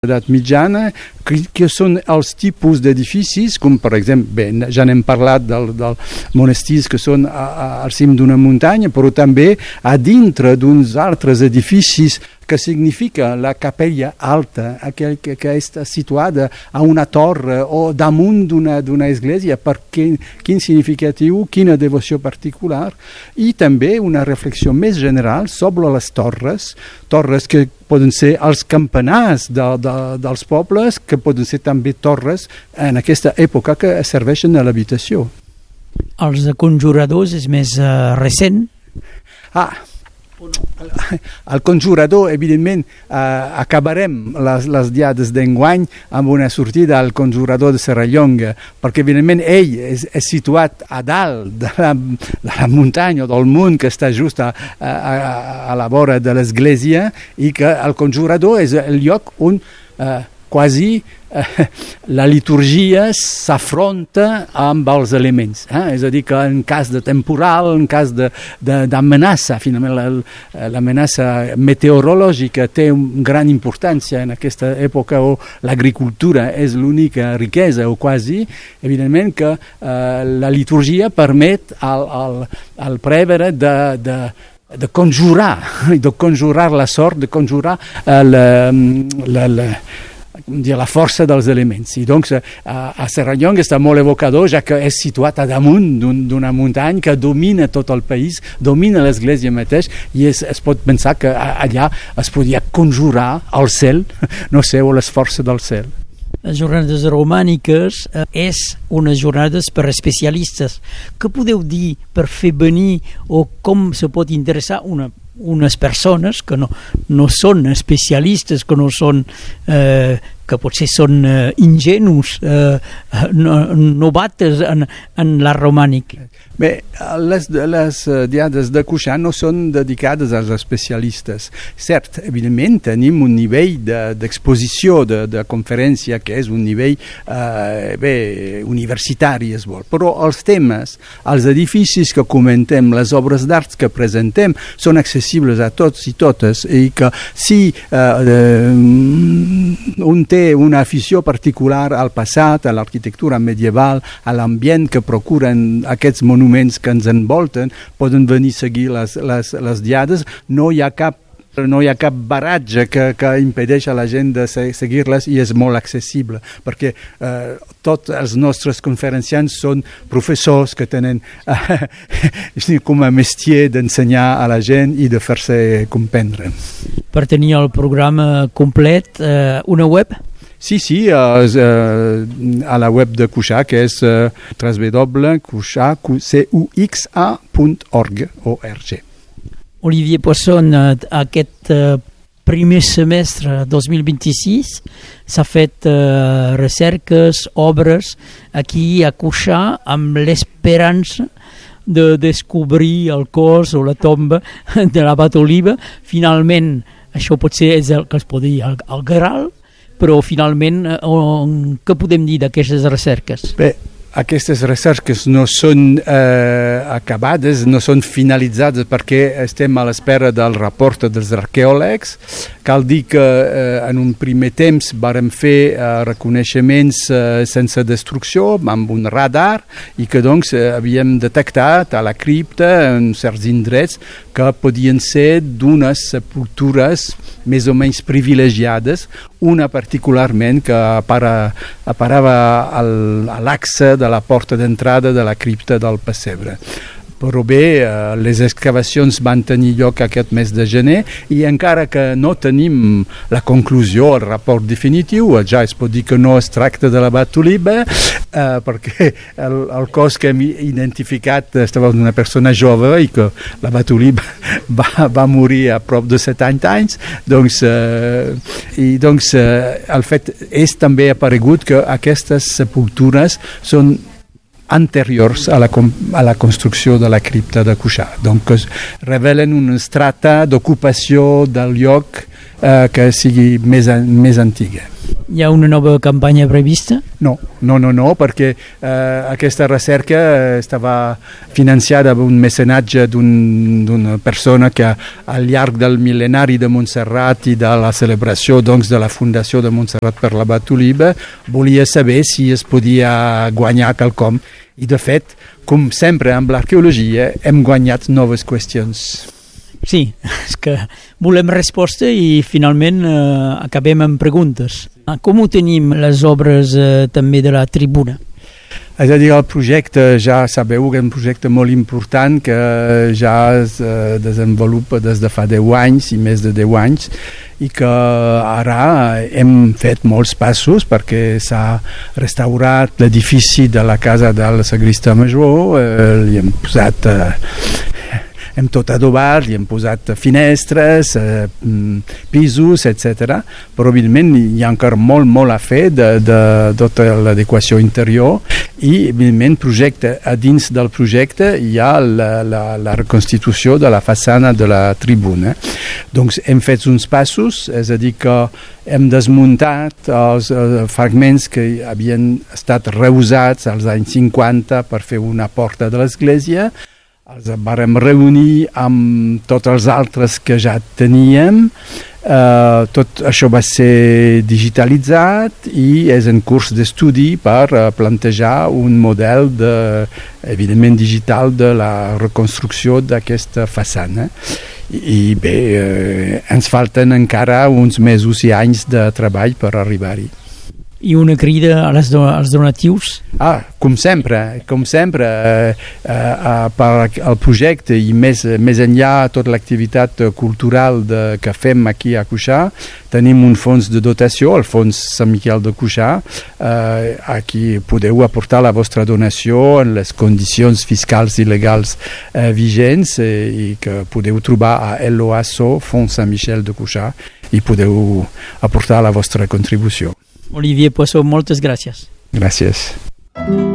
l'edat mitjana, que són els tipus d'edificis, com per exemple, ja n'hem parlat dels monestirs que són al cim d'una muntanya, però també a dintre d'uns altres edificis que significa la capella alta, aquell que està situada a una torre o damunt d'una església, quin significatiu, quina devoció particular, i també una reflexió més general sobre les torres que poden ser els campanars dels pobles, que poden ser també torres en aquesta època que serveixen a l'habitació. Els conjuradors és més recent? El conjurador, evidentment, acabarem les diades d'enguany amb una sortida al conjurador de Serrallonga, perquè evidentment ell és situat a dalt de la muntanya o del munt que està just a la vora de l'església, i que el conjurador és el lloc on quasi la liturgia s'afronta amb els elements. És a dir, que en cas de temporal, en cas d'amenaça, finalment l'amenaça meteorològica té una gran importància en aquesta època, on l'agricultura és l'única riquesa, o quasi, evidentment que la liturgia permet al prevere de conjurar la sort, de conjurar la força dels elements. I doncs a Serrallonga està molt evocador, ja que és situat a damunt d'una muntanya que domina tot el país, domina l'església mateix, i es pot pensar que allà es podia conjurar el cel, no sé, o les forces del cel. Les jornades romàniques és unes jornades per especialistes. Què podeu dir per fer venir, o com se pot interessar unes persones que no són especialistes, que no són que potser són ingenus, novates en l'art romànic? Bé, les diades de Cuixà no són dedicades als especialistes. Cert, evidentment tenim un nivell d'exposició, de conferència, que és un nivell universitari, es vol. Però els temes, els edificis que comentem, les obres d'art que presentem, són accessibles a tots i totes, i que si un té una afició particular al passat, a l'arquitectura medieval, a l'ambient que procuren aquests monuments que ens envolten, poden venir a seguir les diades. No hi ha cap baratge que impedeix a la gent de seguir-les, i és molt accessible, perquè tots els nostres conferenciants són professors que tenen com a métier d'ensenyar a la gent i de fer-se comprendre. Per tenir el programa complet, una web? Sí, a la web de Cuixà, que és www.cuxa.org. Olivier Poisson, aquest primer semestre 2026 s'ha fet recerques, obres aquí a Cuixà, amb l'esperança de descobrir el cos o la tomba de l'abat Oliba. Finalment, això potser és el que es pot dir el Graal, però finalment, què podem dir d'aquestes recerques? Bé, aquestes recerques no són acabades, no són finalitzades, perquè estem a l'espera del rapport dels arqueòlegs. Cal dir que en un primer temps vàrem fer reconeixements sense destrucció, amb un radar, i que doncs havíem detectat a la cripta en certs indrets que podien ser d'unes sepultures més o menys privilegiades, una particularment que aparava a l'axe de la porta d'entrada de la cripta del Pessebre. Però bé, les excavacions van tenir lloc aquest mes de gener, i encara que no tenim la conclusió, el rapport definitiu, ja es pot dir que no es tracta de l'abat Oliba, perquè el cos que hem identificat estava d'una persona jove, i que l'abat Oliba va morir a prop de 70 anys, doncs el fet és també aparegut que aquestes sepultures són anteriors a la construcció de la cripta de Cuixà. Donc revelen una estrata d'ocupació del lloc que sigui més antiga. Hi ha una nova campanya prevista? No, perquè aquesta recerca estava financiada amb un mecenatge d'una persona que al llarg del mil·lenari de Montserrat i de la celebració doncs, de la Fundació de Montserrat per l'Abat Oliba volia saber si es podia guanyar quelcom. I de fet, com sempre amb l'arqueologia, hem guanyat noves qüestions. Sí, és que volem resposta i finalment acabem amb preguntes. Com ho tenim les obres també de la tribuna? És a dir, el projecte, ja sabeu que és un projecte molt important que ja es desenvolupa des de fa 10 anys i més de 10 anys i que ara hem fet molts passos perquè s'ha restaurat l'edifici de la casa del sagrista major, li hem posat... hem tot adobat, li hem posat finestres, pisos, etc. Però evidentment hi ha encara molt a fer de tota l'adequació interior i evidentment a dins del projecte hi ha la reconstitució de la façana de la tribuna. Doncs hem fet uns passos, és a dir que hem desmuntat els fragments que havien estat reusats als anys 50 per fer una porta de l'església. Els vam reunir amb tots els altres que ja teníem. Tot això va ser digitalitzat i és en curs d'estudi per plantejar un model evidentment digital de la reconstrucció d'aquesta façana. I bé, ens falten encara uns mesos i anys de treball per arribar-hi. I una crida als donatius? Com sempre, per al projecte i més enllà tota l'activitat cultural que fem aquí a Cuixà, tenim un fons de dotació, el fons Sant Miquel de Cuixà. Aquí podeu aportar la vostra donació en les condicions fiscals i legals vigents i que podeu trobar a l'OASO, Fons Sant Miquel de Cuixà, i podeu aportar la vostra contribució. Olivier Poisson, moltes gràcies. Gràcies.